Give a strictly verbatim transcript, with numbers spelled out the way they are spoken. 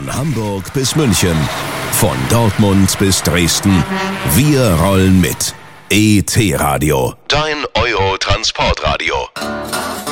Von Hamburg bis München, von Dortmund bis Dresden. Wir rollen mit. E T Radio, dein Euro-Transportradio.